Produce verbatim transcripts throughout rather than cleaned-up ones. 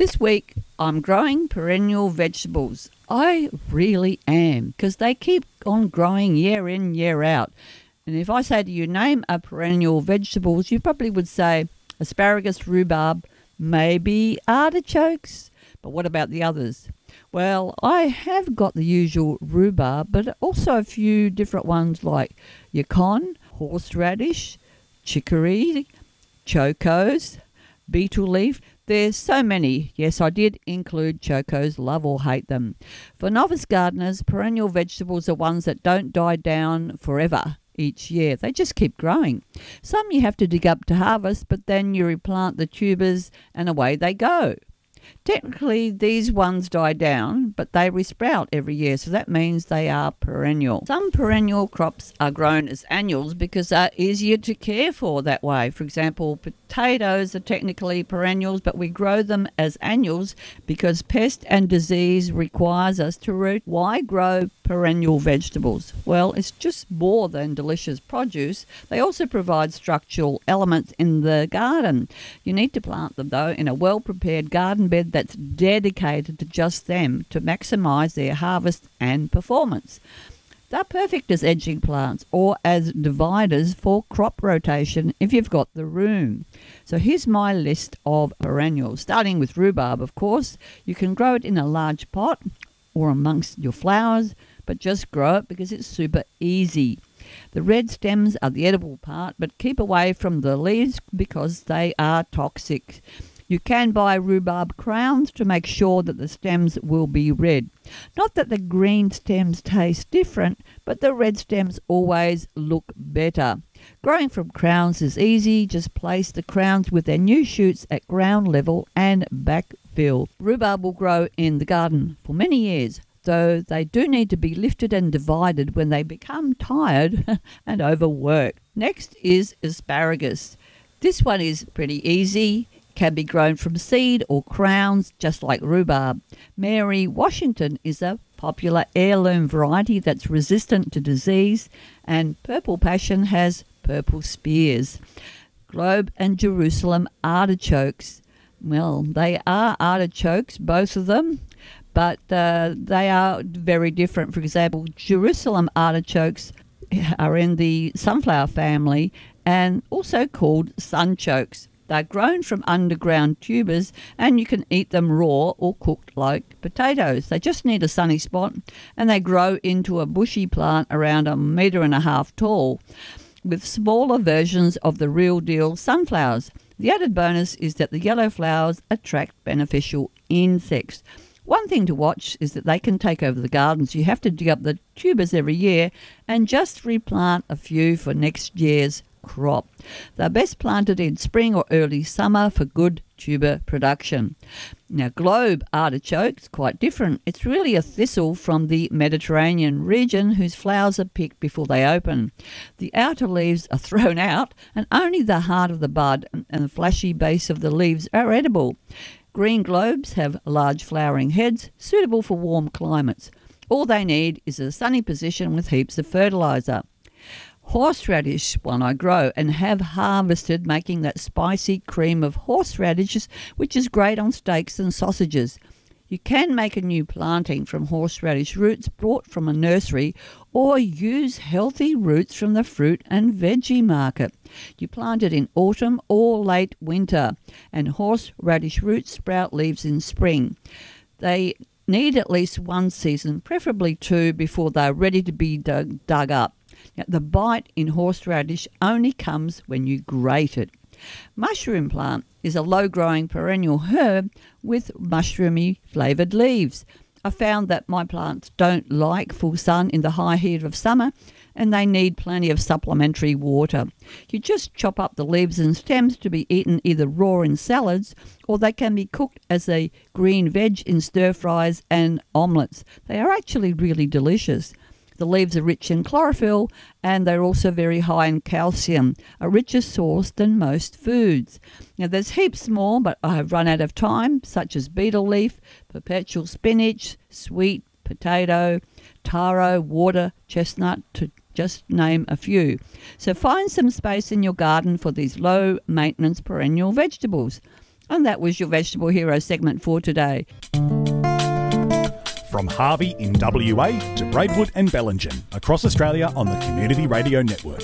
This week I'm growing perennial vegetables. I really am, because they keep on growing year in, year out. And if I say to you, name a perennial vegetables, you probably would say asparagus, rhubarb, maybe artichokes. But what about the others? Well, I have got the usual rhubarb, but also a few different ones like yacon, horseradish, chicory, chocos, beetle leaf. There's so many. Yes, I did include chocos, love or hate them. For novice gardeners, perennial vegetables are ones that don't die down forever each year. They just keep growing. Some you have to dig up to harvest, but then you replant the tubers and away they go. Technically, these ones die down, but they resprout every year, so that means they are perennial. Some perennial crops are grown as annuals because they're easier to care for that way. For example, potatoes are technically perennials, but we grow them as annuals because pest and disease requires us to root. Why grow perennial vegetables? Well, it's just more than delicious produce. They also provide structural elements in the garden. You need to plant them, though, in a well-prepared garden bed that's dedicated to just them to maximise their harvest and performance. They're perfect as edging plants or as dividers for crop rotation if you've got the room. So here's my list of perennials, starting with rhubarb, of course. You can grow it in a large pot or amongst your flowers, but just grow it because it's super easy. The red stems are the edible part, but keep away from the leaves because they are toxic. You can buy rhubarb crowns to make sure that the stems will be red. Not that the green stems taste different, but the red stems always look better. Growing from crowns is easy. Just place the crowns with their new shoots at ground level and backfill. Rhubarb will grow in the garden for many years, though they do need to be lifted and divided when they become tired and overworked. Next is asparagus. This one is pretty easy. Can be grown from seed or crowns, just like rhubarb. Mary Washington is a popular heirloom variety that's resistant to disease, and Purple Passion has purple spears. Globe and Jerusalem artichokes. Well, they are artichokes, both of them, but uh, they are very different. For example, Jerusalem artichokes are in the sunflower family and also called sunchokes. They're grown from underground tubers and you can eat them raw or cooked like potatoes. They just need a sunny spot and they grow into a bushy plant around a metre and a half tall with smaller versions of the real deal sunflowers. The added bonus is that the yellow flowers attract beneficial insects. One thing to watch is that they can take over the gardens. You have to dig up the tubers every year and just replant a few for next year's crop. They're best planted in spring or early summer for good tuber production. Now, globe artichoke's quite different. It's really a thistle from the Mediterranean region whose flowers are picked before they open. The outer leaves are thrown out and only the heart of the bud and the fleshy base of the leaves are edible. Green globes have large flowering heads suitable for warm climates. All they need is a sunny position with heaps of fertiliser. Horseradish, one I grow and have harvested, making that spicy cream of horseradishes, which is great on steaks and sausages. You can make a new planting from horseradish roots brought from a nursery or use healthy roots from the fruit and veggie market. You plant it in autumn or late winter, and horseradish roots sprout leaves in spring. They need at least one season, preferably two, before they're ready to be dug, dug up. Now, the bite in horseradish only comes when you grate it. Mushroom plant is a low-growing perennial herb with mushroomy flavoured leaves. I found that my plants don't like full sun in the high heat of summer and they need plenty of supplementary water. You just chop up the leaves and stems to be eaten either raw in salads or they can be cooked as a green veg in stir-fries and omelettes. They are actually really delicious. The leaves are rich in chlorophyll and they're also very high in calcium, a richer source than most foods. Now there's heaps more, but I have run out of time, such as beetle leaf, perpetual spinach, sweet potato, taro, water, chestnut, to just name a few. So find some space in your garden for these low-maintenance perennial vegetables. And that was your Vegetable Hero segment for today. From Harvey in W A to Braidwood and Bellingen, across Australia on the Community Radio Network.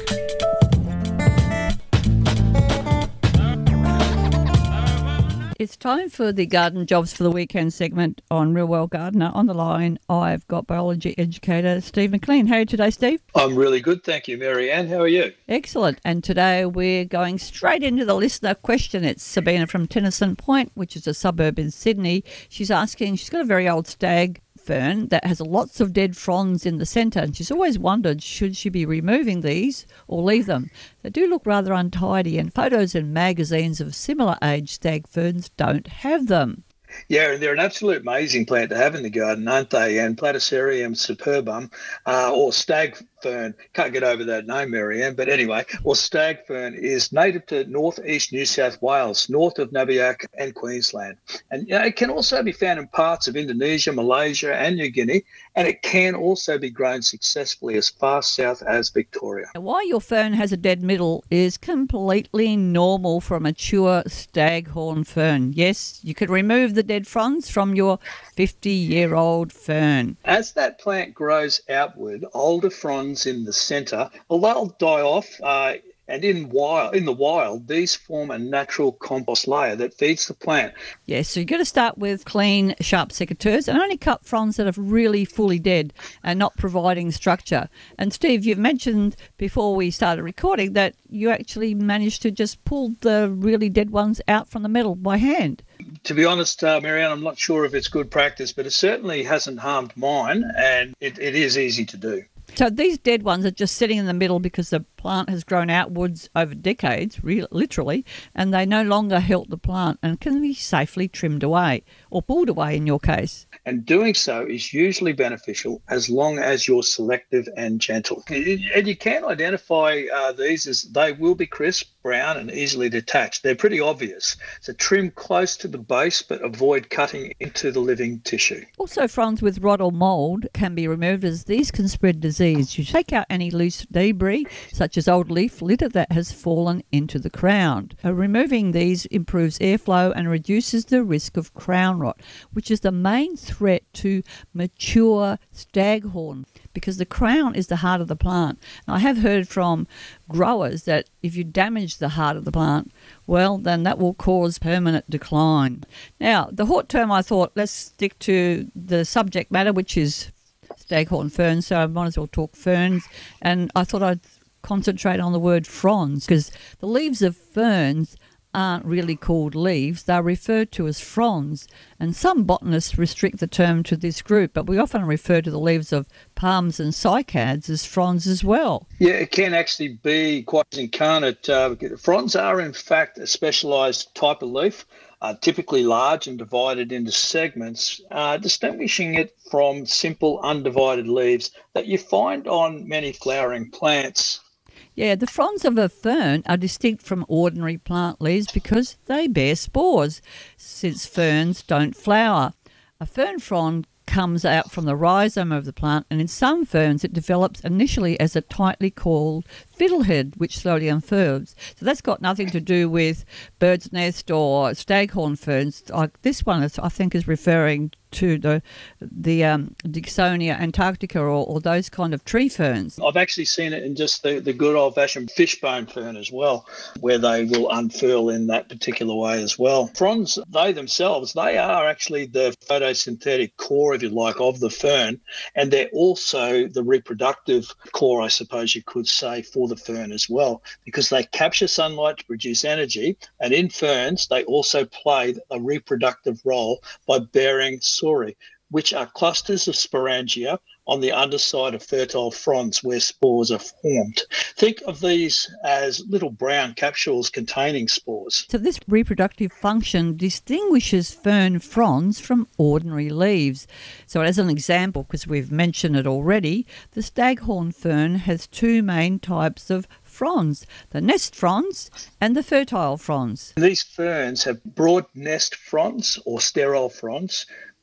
It's time for the Garden Jobs for the Weekend segment on Real Well Gardener. On the line, I've got biology educator Steve McLean. How are you today, Steve? I'm really good, thank you, Mary Ann. How are you? Excellent. And today we're going straight into the listener question. It's Sabina from Tennyson Point, which is a suburb in Sydney. She's asking, she's got a very old stag fern that has lots of dead fronds in the centre, and she's always wondered, should she be removing these or leave them? They do look rather untidy, and photos in magazines of similar age stag ferns don't have them. Yeah, they're an absolute amazing plant to have in the garden, aren't they? And Platycerium superbum, uh, or stag fern, can't get over that name, Mary Ann, but anyway, or stag fern is native to northeast New South Wales, north of Nabiac and Queensland. And you know, it can also be found in parts of Indonesia, Malaysia and New Guinea, and it can also be grown successfully as far south as Victoria. Why your fern has a dead middle is completely normal for a mature staghorn fern. Yes, you could remove the dead fronds from your fifty-year-old fern. As that plant grows outward, older fronds in the centre, well, they'll die off, uh, and in wild, in the wild, these form a natural compost layer that feeds the plant. Yes, so you've got to start with clean, sharp secateurs and only cut fronds that are really fully dead and not providing structure. And Steve, you've mentioned before we started recording that you actually managed to just pull the really dead ones out from the middle by hand. To be honest, uh, Marianne, I'm not sure if it's good practice, but it certainly hasn't harmed mine, and it, it is easy to do. So these dead ones are just sitting in the middle because the plant has grown outwards over decades, re- literally, and they no longer help the plant and can be safely trimmed away or pulled away in your case. And doing so is usually beneficial as long as you're selective and gentle. And you can identify uh, these as they will be crisp, brown and easily detached. They're pretty obvious. So trim close to the base but avoid cutting into the living tissue. Also, fronds with rot or mould can be removed as these can spread disease. You take out any loose debris such as old leaf litter that has fallen into the crown. Uh, removing these improves airflow and reduces the risk of crown rot, which is the main threat to mature staghorn, because the crown is the heart of the plant. And I have heard from growers that if you damage the heart of the plant, well, then that will cause permanent decline. Now, the hot term, I thought, let's stick to the subject matter, which is staghorn ferns, so I might as well talk ferns. And I thought I'd concentrate on the word fronds, because the leaves of ferns aren't really called leaves, they're referred to as fronds, and some botanists restrict the term to this group, but we often refer to the leaves of palms and cycads as fronds as well. Yeah, it can actually be quite incarnate. Uh, fronds are in fact a specialised type of leaf, uh, typically large and divided into segments, uh, distinguishing it from simple undivided leaves that you find on many flowering plants. Yeah, the fronds of a fern are distinct from ordinary plant leaves because they bear spores, since ferns don't flower. A fern frond comes out from the rhizome of the plant, and in some ferns it develops initially as a tightly coiled fiddlehead, which slowly unfurls. So that's got nothing to do with bird's nest or staghorn ferns. Like this one, is, I think, is referring to the the um, Dicksonia antarctica or, or those kind of tree ferns. I've actually seen it in just the, the good old-fashioned fishbone fern as well, where they will unfurl in that particular way as well. Fronds, they themselves, they are actually the photosynthetic core, if you like, of the fern, and they're also the reproductive core, I suppose you could say, for the fern as well, because they capture sunlight to produce energy, and in ferns they also play a reproductive role by bearing sori, which are clusters of sporangia on the underside of fertile fronds where spores are formed. Think of these as little brown capsules containing spores. So this reproductive function distinguishes fern fronds from ordinary leaves. So as an example, because we've mentioned it already, the staghorn fern has two main types of fronds, the nest fronds and the fertile fronds. These ferns have broad nest fronds or sterile fronds,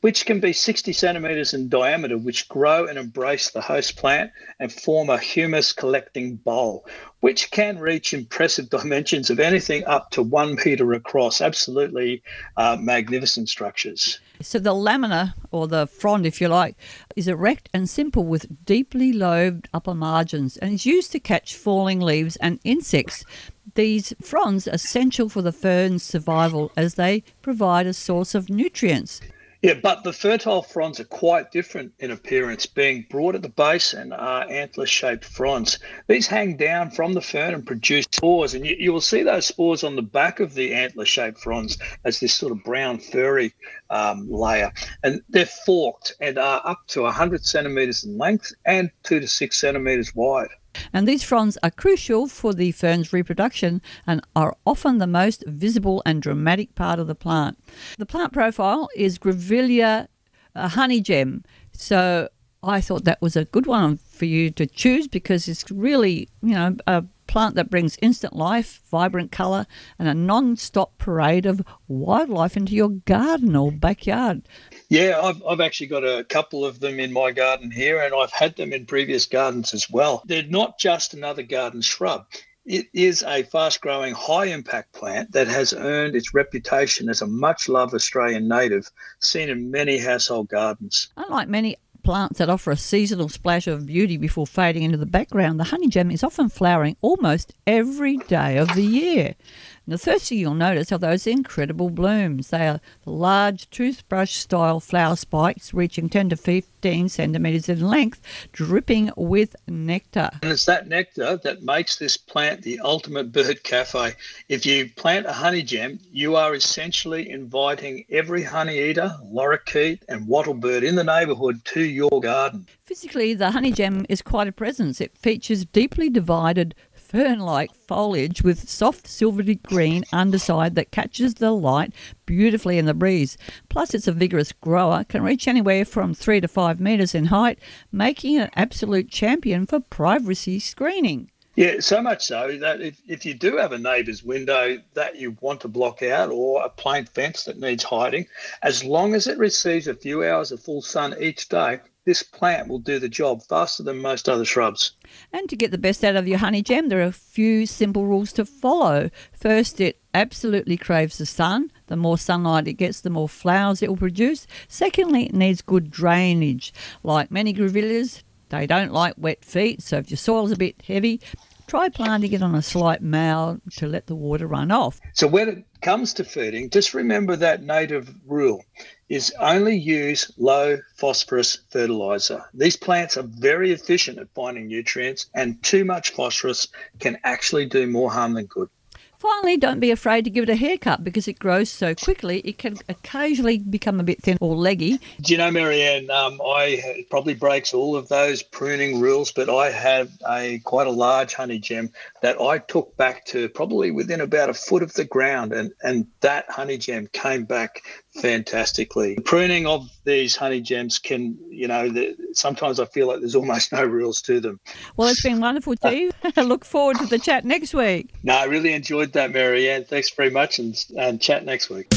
which can be sixty centimetres in diameter, which grow and embrace the host plant and form a humus collecting bowl, which can reach impressive dimensions of anything up to one metre across. Absolutely uh, magnificent structures. So the lamina, or the frond if you like, is erect and simple with deeply lobed upper margins and is used to catch falling leaves and insects. These fronds are essential for the fern's survival as they provide a source of nutrients. Yeah, but the fertile fronds are quite different in appearance, being broad at the base and are antler-shaped fronds. These hang down from the fern and produce spores, and you, you will see those spores on the back of the antler-shaped fronds as this sort of brown furry um, layer. And they're forked and are up to one hundred centimetres in length and two to six centimetres wide. And these fronds are crucial for the fern's reproduction and are often the most visible and dramatic part of the plant. The plant profile is Grevillea uh, honeygem. So I thought that was a good one for you to choose because it's really, you know, a plant that brings instant life, vibrant colour and a non-stop parade of wildlife into your garden or backyard. Yeah, I've, I've actually got a couple of them in my garden here, and I've had them in previous gardens as well. They're not just another garden shrub. It is a fast-growing, high-impact plant that has earned its reputation as a much-loved Australian native, seen in many household gardens. Unlike many plants that offer a seasonal splash of beauty before fading into the background, the honeygem is often flowering almost every day of the year. And the first thing you'll notice are those incredible blooms. They are the large toothbrush-style flower spikes reaching ten to fifteen centimetres in length, dripping with nectar. And it's that nectar that makes this plant the ultimate bird cafe. If you plant a honeygem, you are essentially inviting every honeyeater, lorikeet and wattlebird in the neighbourhood to your garden. Physically, the honeygem is quite a presence. It features deeply divided fern-like foliage with soft silvery green underside that catches the light beautifully in the breeze. Plus, it's a vigorous grower, can reach anywhere from three to five metres in height, making it an absolute champion for privacy screening. Yeah, so much so that if, if you do have a neighbour's window that you want to block out or a plain fence that needs hiding, as long as it receives a few hours of full sun each day, this plant will do the job faster than most other shrubs. And to get the best out of your honeygem, there are a few simple rules to follow. First, it absolutely craves the sun. The more sunlight it gets, the more flowers it will produce. Secondly, it needs good drainage. Like many grevilleas, they don't like wet feet, so if your soil's a bit heavy, try planting it on a slight mound to let the water run off. So when it comes to feeding, just remember that native rule is only use low phosphorus fertiliser. These plants are very efficient at finding nutrients, and too much phosphorus can actually do more harm than good. Finally, don't be afraid to give it a haircut because it grows so quickly it can occasionally become a bit thin or leggy. Do you know, Marianne, um, I it probably breaks all of those pruning rules, but I have a quite a large honeygem that I took back to probably within about a foot of the ground, and, and that honeygem came back fantastically. The pruning of these honeygems can, you know, the, sometimes I feel like there's almost no rules to them. Well, it's been wonderful, Steve. I look forward to the chat next week. No, I really enjoyed that, Marianne. Thanks very much, and, and chat next week.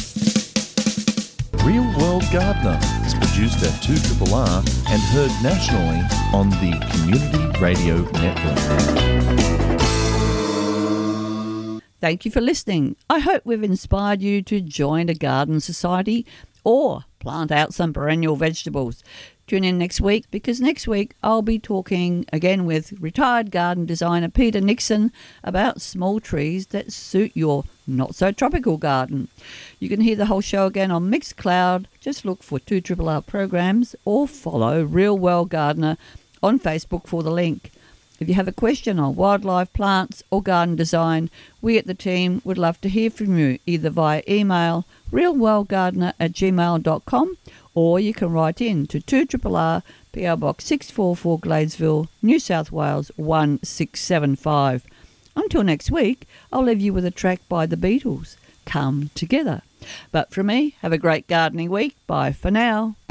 Real World Gardener is produced at two R R and heard nationally on the Community Radio Network. Thank you for listening. I hope we've inspired you to join a garden society or plant out some perennial vegetables. Tune in next week because next week I'll be talking again with retired garden designer Peter Nixon about small trees that suit your not-so-tropical garden. You can hear the whole show again on Mixcloud. Just look for two R R R programs or follow Real World Gardener on Facebook for the link. If you have a question on wildlife, plants or garden design, we at the team would love to hear from you either via email realworldgardener at gmail dot com or you can write in to two R R R P O Box six four four Gladesville, New South Wales one six seven five. Until next week, I'll leave you with a track by the Beatles, Come Together. But from me, have a great gardening week. Bye for now.